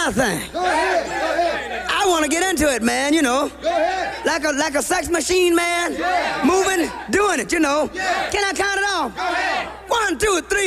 my thing. Go ahead. Go ahead. I want to get into it, man, you know. Go ahead. Like a sex machine, man. Yeah. Moving, doing it, you know. Yeah. Can I count it off? Go ahead. 1, 2, 3.